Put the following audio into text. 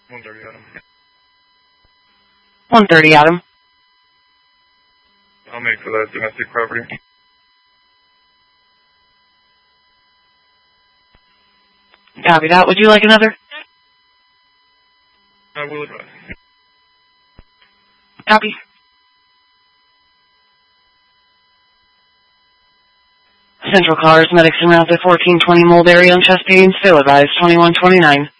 130 Adam. 130 Adam. I'll make for that domestic property. Copy that. Would you like another? I will advise. Copy. Central Cars, medics en route at 1420 Mulberry on chest pain, still advised 2129.